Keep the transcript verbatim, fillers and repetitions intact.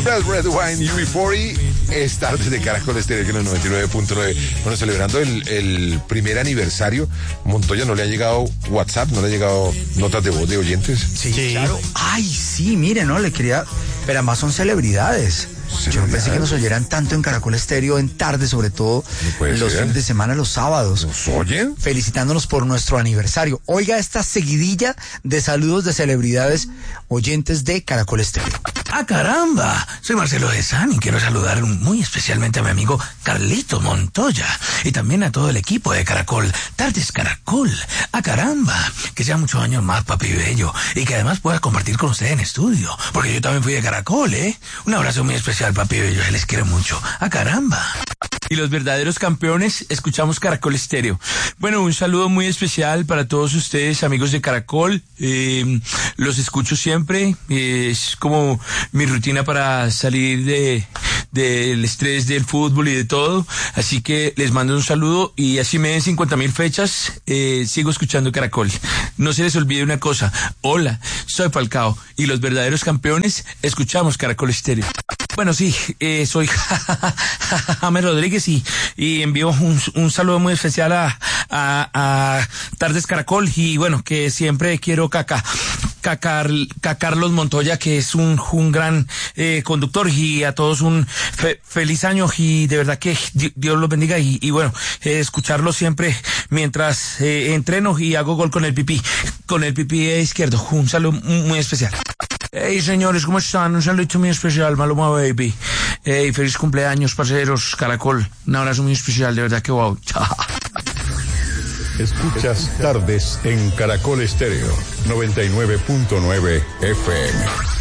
Red Red Wine U B cuarenta es tarde de Caracol Estéreo, que en el noventa y nueve punto nueve. Bueno, celebrando el, el primer aniversario, Montoya, ¿no le ha llegado WhatsApp? ¿No le ha llegado notas de voz de oyentes? Sí, sí. Claro. Ay, sí, mire, ¿no? Le quería... Pero además son celebridades. Yo no pensé que nos oyeran tanto en Caracol Estéreo en tarde, sobre todo no los fines de semana, los sábados. ¿Nos oyen? Felicitándonos por nuestro aniversario. Oiga esta seguidilla de saludos de celebridades oyentes de Caracol Estéreo. ¡Ah, caramba! Soy Marcelo de San y quiero saludar muy especialmente a mi amigo Carlito Montoya y también a todo el equipo de Caracol. Tardes Caracol. ¡Ah, caramba! Que sea muchos años más, papi bello, y que además pueda compartir con usted en estudio, porque yo también fui de Caracol, ¿eh? Un abrazo muy especial, papi bello, se les quiere mucho. ¡Ah, caramba! Y los verdaderos campeones, escuchamos Caracol Estéreo. Bueno, un saludo muy especial para todos ustedes, amigos de Caracol. Eh, los escucho siempre. Eh, es como mi rutina para salir de del estrés del fútbol y de todo. Así que les mando un saludo y así me den cincuenta mil fechas, eh, sigo escuchando Caracol. No se les olvide una cosa. Hola, soy Falcao y los verdaderos campeones escuchamos Caracol Estéreo. Bueno, sí, eh, soy James Rodríguez y, y envío un, un saludo muy especial a, a, a Tardes Caracol y bueno, que siempre quiero caca, cacar, cacarlos Montoya, que es un, un gran eh, conductor, y a todos un fe, feliz año y de verdad que Dios los bendiga y, y bueno, eh, escucharlos siempre mientras eh, entreno y hago gol con el pipí, con el pipí izquierdo. Un saludo muy especial. Hey señores, ¿cómo están? Un saludo muy especial, Maluma Baby. Hey, feliz cumpleaños, parceros, Caracol. Un abrazo muy especial, de verdad que wow. Escuchas Tardes en Caracol Estéreo, noventa y nueve punto nueve F M.